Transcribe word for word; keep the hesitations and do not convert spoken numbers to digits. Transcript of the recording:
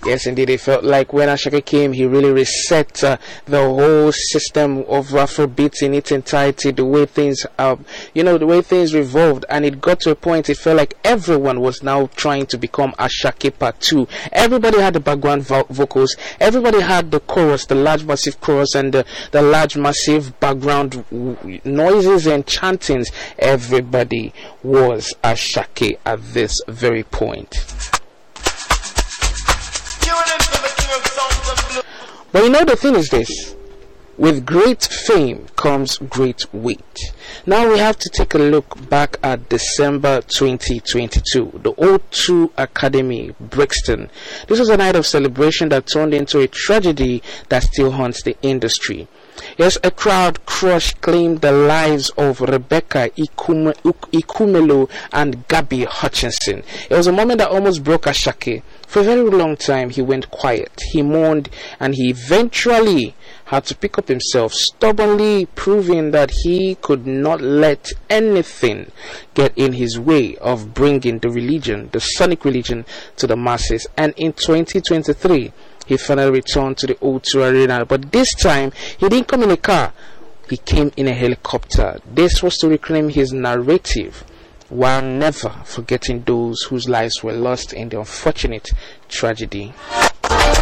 Yes, indeed. It felt like when Ashake came, he really reset uh, the whole system of Afrobeat in its entirety, the way things, uh, you know, the way things revolved. And it got to a point, it felt like everyone was now trying to become Ashake Part two. Everybody had the background vo- vocals. Everybody had the chorus, the large massive chorus, and the, the large massive background w- noises and chantings. Everybody was Ashake at this very point. But you know, the thing is this: with great fame comes great weight. Now we have to take a look back at December twenty twenty-two, the O two Academy, Brixton. This was a night of celebration that turned into a tragedy that still haunts the industry. Yes, a crowd crush claimed the lives of Rebecca Ikume, Ikumelo and Gabby Hutchinson. It was a moment that almost broke Ashake. For a very long time, he went quiet. He mourned, and he eventually had to pick up himself, stubbornly proving that he could not let anything get in his way of bringing the religion, the sonic religion, to the masses. And in twenty twenty-three, he finally returned to the O two Arena, but this time he didn't come in a car. He came in a helicopter. This was to reclaim his narrative, while never forgetting those whose lives were lost in the unfortunate tragedy.